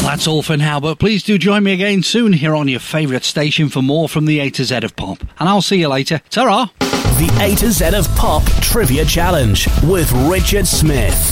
That's all for now, but please do join me again soon here on your favourite station for more from the A to Z of Pop. And I'll see you later. Ta-ra! The A to Z of Pop Trivia Challenge with Richard Smith.